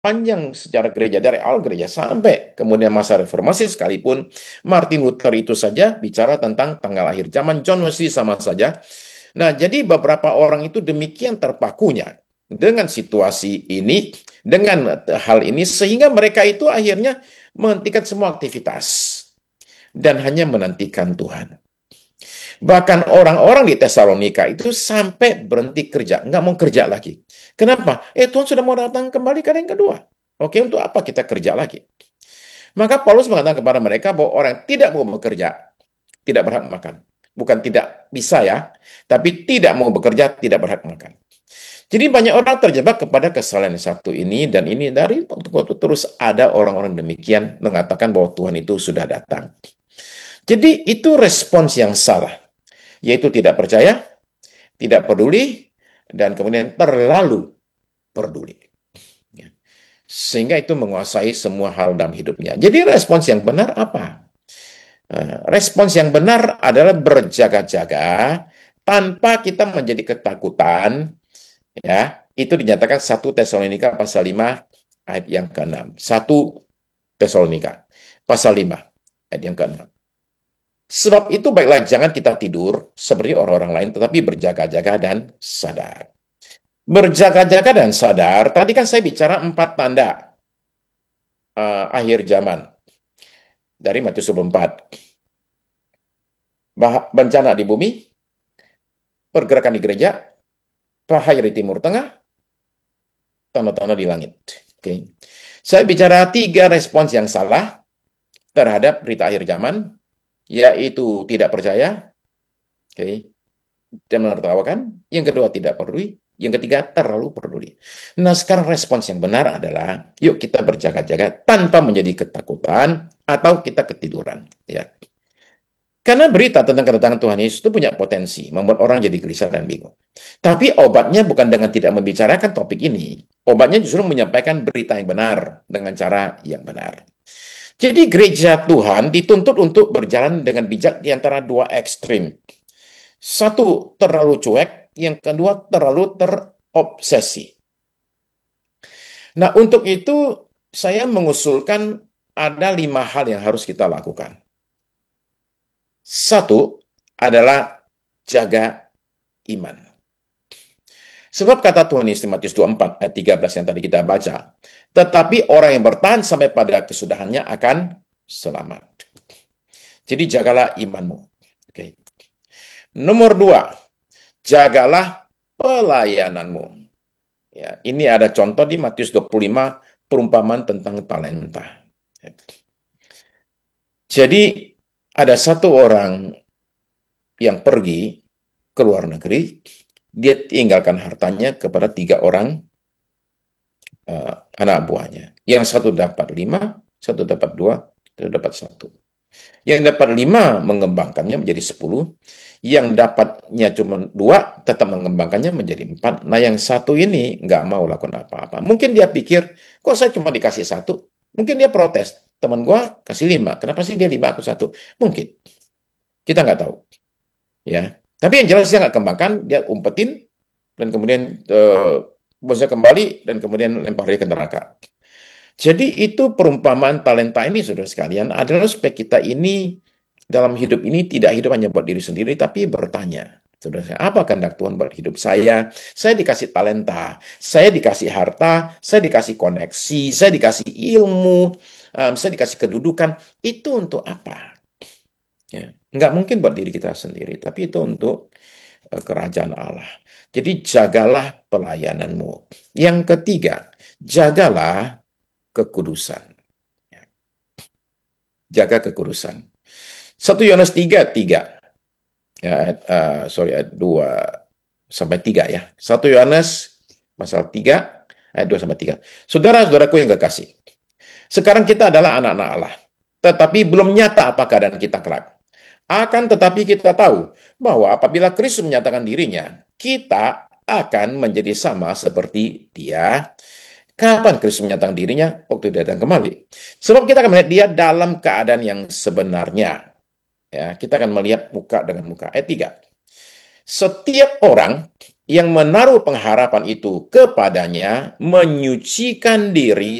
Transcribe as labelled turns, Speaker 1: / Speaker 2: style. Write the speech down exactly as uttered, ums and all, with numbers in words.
Speaker 1: panjang sejarah gereja, dari awal gereja sampai kemudian masa reformasi sekalipun, Martin Luther itu saja bicara tentang tanggal akhir zaman, John Wesley sama saja. Nah, jadi beberapa orang itu demikian terpakunya dengan situasi ini, dengan hal ini, sehingga mereka itu akhirnya menghentikan semua aktivitas dan hanya menantikan Tuhan. Bahkan orang-orang di Tesalonika itu sampai berhenti kerja, nggak mau kerja lagi. Kenapa? Eh, Tuhan sudah mau datang kembali kali yang kedua. Oke, untuk apa kita kerja lagi? Maka Paulus mengatakan kepada mereka bahwa orang yang tidak mau bekerja, tidak berhak makan. Bukan tidak bisa ya, tapi tidak mau bekerja, tidak berhak makan. Jadi banyak orang terjebak kepada kesalahan yang satu ini, dan ini dari waktu terus ada orang-orang demikian mengatakan bahwa Tuhan itu sudah datang. Jadi itu respons yang salah, yaitu tidak percaya, tidak peduli, dan kemudian terlalu peduli. Sehingga itu menguasai semua hal dalam hidupnya. Jadi respons yang benar apa? Respons yang benar adalah berjaga-jaga tanpa kita menjadi ketakutan. Ya, itu dinyatakan satu Tesalonika pasal lima ayat yang keenam. satu Tesalonika pasal lima ayat yang keenam. Sebab itu baiklah jangan kita tidur seperti orang-orang lain, tetapi berjaga-jaga dan sadar. Berjaga-jaga dan sadar, tadi kan saya bicara empat tanda uh, akhir zaman dari Matius dua puluh empat. Bencana di bumi, pergerakan di gereja, bahaya di timur tengah, tanda-tanda di langit. Oke, okay. Saya bicara tiga respons yang salah terhadap berita akhir zaman, yaitu tidak percaya, oke, okay, dan menertawakan. Yang kedua tidak peduli, yang ketiga terlalu peduli. Nah, sekarang respons yang benar adalah, yuk kita berjaga-jaga tanpa menjadi ketakutan atau kita ketiduran. Ya. Karena berita tentang kedatangan Tuhan Yesus itu punya potensi membuat orang jadi gelisah dan bingung. Tapi obatnya bukan dengan tidak membicarakan topik ini. Obatnya justru menyampaikan berita yang benar dengan cara yang benar. Jadi gereja Tuhan dituntut untuk berjalan dengan bijak di antara dua ekstrim. Satu, terlalu cuek. Yang kedua, terlalu terobsesi. Nah, untuk itu saya mengusulkan ada lima hal yang harus kita lakukan. Satu adalah jaga iman. Sebab kata Tuhan Yesus Matius dua puluh empat ayat tiga belas yang tadi kita baca, tetapi orang yang bertahan sampai pada kesudahannya akan selamat. Jadi jagalah imanmu. Oke. Nomor dua, jagalah pelayananmu. Ya, ini ada contoh di Matius dua puluh lima, perumpamaan tentang talenta. Jadi ada satu orang yang pergi ke luar negeri, dia tinggalkan hartanya kepada tiga orang uh, anak buahnya. Yang satu dapat lima, satu dapat dua, satu dapat satu. Yang dapat lima mengembangkannya menjadi sepuluh, yang dapatnya cuma dua tetap mengembangkannya menjadi empat. Nah, yang satu ini nggak mau lakukan apa-apa. Mungkin dia pikir, kok saya cuma dikasih satu? Mungkin dia protes. Teman gua kasih lima, kenapa sih dia lima, aku satu? Mungkin. Kita nggak tahu. Ya. Tapi yang jelas dia nggak kembangkan, dia umpetin, dan kemudian uh, bosnya kembali, dan kemudian lempar dia ke neraka. Jadi itu perumpamaan talenta ini, saudara sekalian, adalah supaya kita ini, dalam hidup ini, tidak hidup hanya buat diri sendiri, tapi bertanya. Saudara, apa kehendak Tuhan buat hidup saya? Saya dikasih talenta, saya dikasih harta, saya dikasih koneksi, saya dikasih ilmu, um, saya dikasih kedudukan. Itu untuk apa? Ya, nggak mungkin buat diri kita sendiri, tapi itu untuk uh, kerajaan Allah. Jadi jagalah pelayananmu. Yang ketiga, jagalah kekudusan. Ya. Jaga kekudusan. satu Yohanes tiga, tiga. Ya, uh, sorry, ayat dua sampai tiga ya. satu Yohanes pasal tiga, ayat dua sampai tiga. Saudara-saudaraku yang kekasih, sekarang kita adalah anak-anak Allah, tetapi belum nyata apa keadaan kita kelak. Akan tetapi kita tahu bahwa apabila Kristus menyatakan dirinya, kita akan menjadi sama seperti Dia. Kapan Kristus menyatakan dirinya? Waktu Dia datang kembali. Sebab kita akan melihat Dia dalam keadaan yang sebenarnya. Ya, kita akan melihat muka dengan muka. Ayat tiga. Setiap orang yang menaruh pengharapan itu kepadanya menyucikan diri